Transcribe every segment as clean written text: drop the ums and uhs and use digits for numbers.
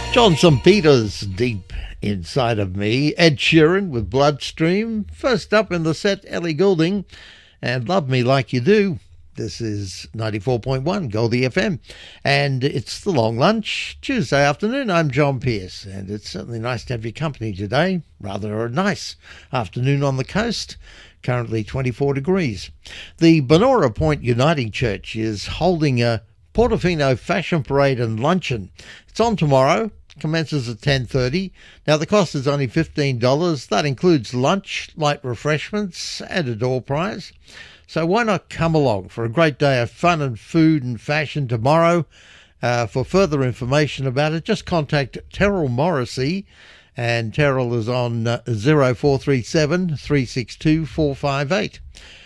Johnson Peters, Deep Inside of Me. Ed Sheeran with Bloodstream. First up in the set, Ellie Goulding and Love Me Like You Do. This is 94.1 Goldie FM, and it's the long lunch, Tuesday afternoon. I'm John Pearce, and it's certainly nice to have your company today. Rather a nice afternoon on the coast, currently 24 degrees. The Benora Point Uniting Church is holding a Portofino Fashion Parade and Luncheon. It's on tomorrow, commences at 10:30. Now the cost is only $15. That includes lunch, light refreshments and a door prize. So why not come along for a great day of fun and food and fashion tomorrow? For further information about it, just contact Terrell Morrissey, and Terrell is on 0437 362 458.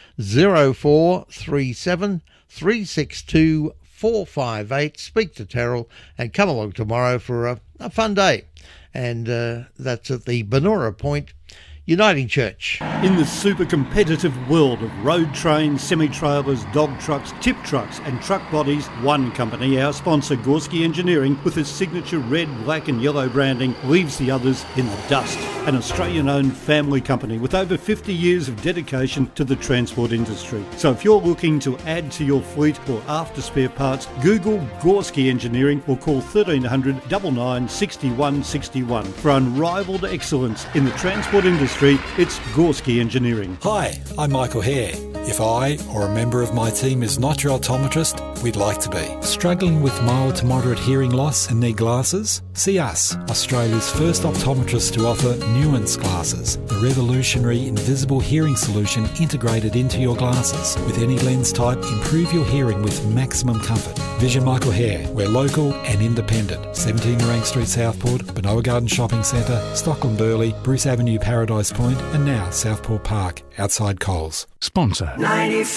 0437 362 458. Speak to Terrell and come along tomorrow for a fun day. And that's at the Benora Point Uniting Church. In the super competitive world of road trains, semi-trailers, dog trucks, tip trucks and truck bodies, one company, our sponsor Gorski Engineering, with its signature red, black and yellow branding, leaves the others in the dust. An Australian-owned family company with over 50 years of dedication to the transport industry. So if you're looking to add to your fleet or after spare parts, Google Gorski Engineering or call 1300 99 61 61. For unrivaled excellence in the transport industry, it's Gorski Engineering. Hi, I'm Michael Hare. If I or a member of my team is not your optometrist, we'd like to be. Struggling with mild to moderate hearing loss and need glasses? See us, Australia's first optometrist to offer Nuance glasses, the revolutionary invisible hearing solution integrated into your glasses. With any lens type, improve your hearing with maximum comfort. Vision Michael Hare. We're local and independent. 17 Narang Street, Southport, Benoa Garden Shopping Centre, Stockland Burleigh, Bruce Avenue, Paradise Point, and now Southport Park, outside Coles. Sponsor